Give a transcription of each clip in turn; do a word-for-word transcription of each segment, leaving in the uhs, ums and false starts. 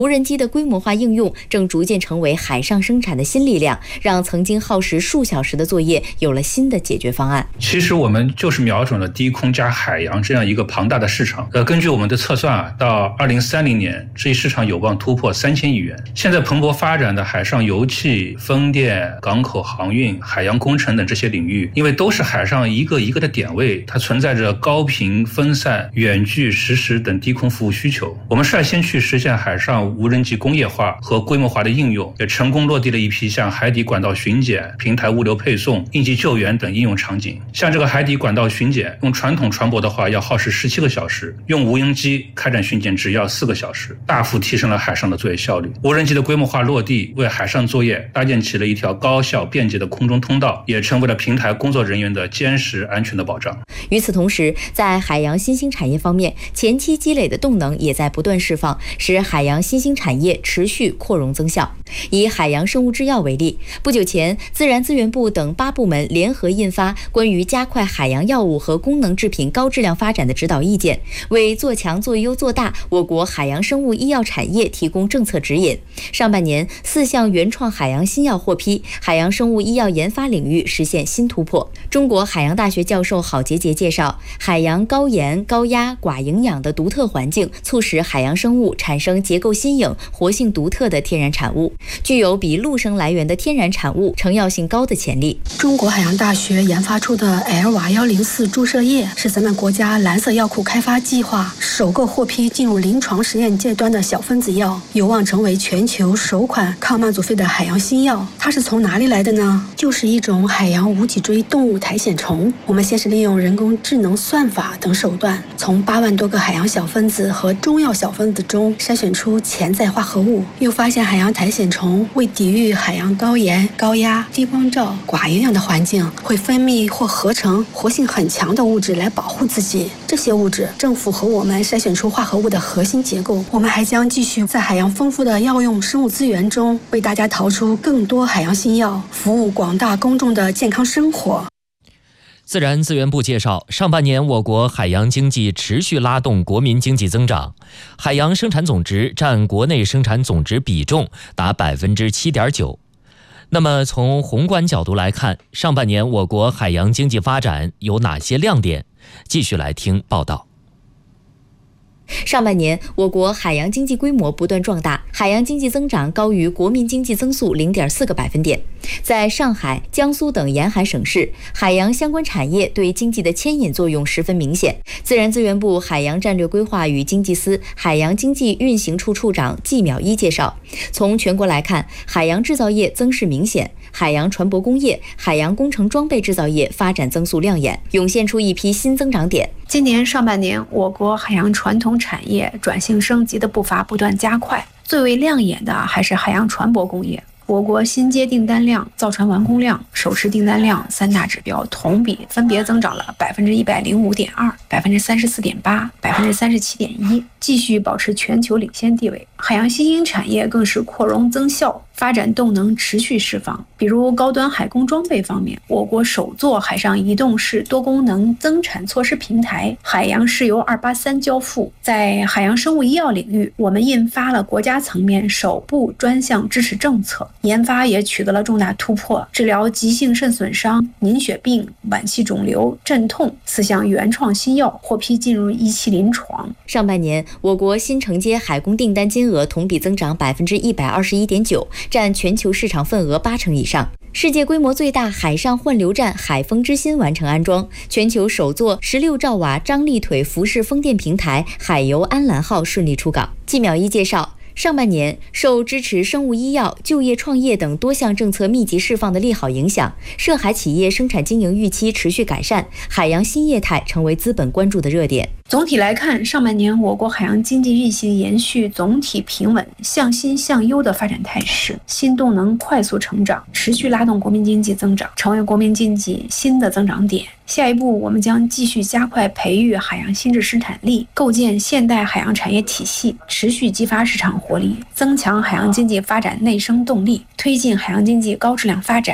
无人机的规模化应用正逐渐成为海上生产的新力量，让曾经耗时数小时的作业有了新的解决方案。 其实我们就是瞄准了低空加海洋这样一个庞大的市场。呃，根据我们的测算啊，到二零三零年，这一市场有望突破三千亿元。现在蓬勃发展的海上油气、风电、港口航运、海洋工程等这些领域，因为都是海上一个一个的点位，它存在着高频、分散、远距、实时等低空服务需求。我们率先去实现海上无人机工业化和规模化的应用，也成功落地了一批像海底管道巡检、平台物流配送、应急救援等应用场景。像这个海底管道巡检，用传统船舶的话要耗时十七个小时，用无人机开展巡检只要四个小时，大幅提升了海上的作业效率。无人机的规模化落地，为海上作业搭建起了一条高效便捷的空中通道，也成为了平台工作人员的坚实安全的保障。 与此同时，在海洋新兴产业方面，前期积累的动能也在不断释放，使海洋新兴产业持续扩容增效。以海洋生物制药为例，不久前，自然资源部等八部门联合印发关于加快海洋药物和功能制品高质量发展的指导意见，为做强做优做大我国海洋生物医药产业提供政策指引。上半年，四项原创海洋新药获批，海洋生物医药研发领域实现新突破。中国海洋大学教授郝杰杰介绍，海洋高盐、高压、寡营养的独特环境，促使海洋生物产生结构新颖、活性独特的天然产物，具有比陆生来源的天然产物成药性高的潜力。 中国海洋大学研发出的 L 瓦一零四注射液是咱们国家蓝色药库开发计划首个获批进入临床实验阶段的小分子药，有望成为全球首款抗慢阻肺的海洋新药。它是从哪里来的呢？就是一种海洋无脊椎动物苔藓虫。我们先是利用人工智能算法等手段，从八万多个海洋小分子和中药小分子中筛选出潜在化合物，又发现海洋苔藓虫为抵御海洋高盐、高压、低光照、寡营养的环境，会分泌或合成活性很强的物质来保护自己。这些物质正符合我们筛选出化合物的核心结构。我们还将继续在海洋丰富的药用生物资源中，为大家淘出更多海洋新药，服务广大公众的健康生活。 自然资源部介绍，上半年我国海洋经济持续拉动国民经济增长，海洋生产总值占国内生产总值比重达 百分之七点九。 那么从宏观角度来看，上半年我国海洋经济发展有哪些亮点？继续来听报道。 上半年，我国海洋经济规模不断壮大，海洋经济增长高于国民经济增速 零点四个百分点。在上海、江苏等沿海省市，海洋相关产业对经济的牵引作用十分明显。自然资源部海洋战略规划与经济司海洋经济运行处处长季淼一介绍，从全国来看，海洋制造业增势明显，海洋船舶工业、海洋工程装备制造业发展增速亮眼，涌现出一批新增长点。 今年上半年，我国海洋传统产业转型升级的步伐不断加快，最为亮眼的还是海洋船舶工业。我国新接订单量、造船完工量、首次订单量三大指标同比分别增长了百分之一百零五点二、百分之三十四点八、百分之三十七点一，继续保持全球领先地位。海洋新兴产业更是扩容增效，发展动能持续释放。比如高端海工装备方面，我国首座海上移动式多功能增产措施平台海洋石油二八三交付。在海洋生物医药领域，我们印发了国家层面首部专项支持政策，研发也取得了重大突破，治疗急性肾损伤、凝血病、晚期肿瘤、镇痛四项原创新药获批进入一期临床。 上半年，我国新承接海工订单金额同比增长 百分之一百二十一点九， 占全球市场份额八成以上。世界规模最大海上换流站海风之心完成安装，全球首座十六兆瓦张力腿浮式风电平台海游安澜号顺利出港。季淼一介绍，上半年受支持生物医药、就业创业等多项政策密集释放的利好影响，涉海企业生产经营预期持续改善，海洋新业态成为资本关注的热点。 总体来看，上半年我国海洋经济运行延续总体平稳、向新向优的发展态势，新动能快速成长，持续拉动国民经济增长，成为国民经济新的增长点。下一步，我们将继续加快培育海洋新质生产力，构建现代海洋产业体系，持续激发市场活力，增强海洋经济发展内生动力，推进海洋经济高质量发展。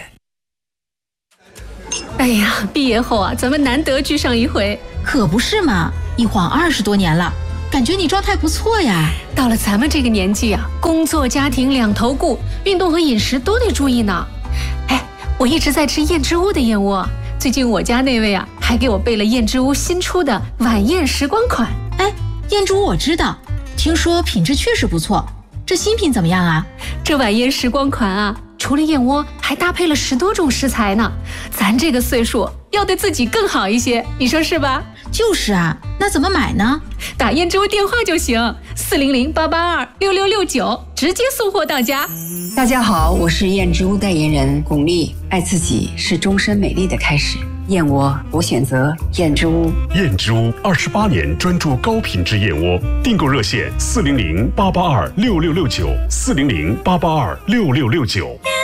哎呀，毕业后啊，咱们难得聚上一回。 可不是嘛，一晃二十多年了。 感觉你状态不错呀。 到了咱们这个年纪啊，工作家庭两头顾，运动和饮食都得注意呢。哎，我一直在吃燕之屋的燕窝，最近我家那位啊还给我备了燕之屋新出的晚宴时光款。 哎，燕之屋我知道，听说品质确实不错，这新品怎么样啊？ 这晚宴时光款啊，除了燕窝还搭配了十多种食材呢。咱这个岁数要对自己更好一些，你说是吧？ 就是啊，那怎么买呢？ 打燕之屋电话就行，四零零八八二六六六九，直接送货到家。 大家好，我是燕之屋代言人巩俐。爱自己是终身美丽的开始，燕窝我选择燕之屋。 燕之屋二十八年专注高品质燕窝，订购热线四零零八八二六六六九，四零零八八二六六六九。